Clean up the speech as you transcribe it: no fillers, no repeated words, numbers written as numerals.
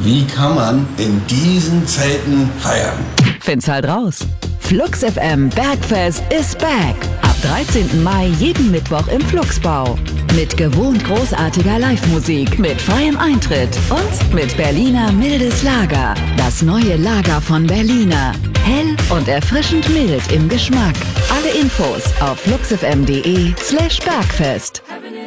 Wie kann man in diesen Zeiten feiern? Find's halt raus. Flux FM Bergfest is back. Ab 13. Mai jeden Mittwoch im Fluxbau. Mit gewohnt großartiger Live-Musik, mit freiem Eintritt und mit Berliner mildes Lager. Das neue Lager von Berliner. Hell und erfrischend mild im Geschmack. Alle Infos auf fluxfm.de/Bergfest.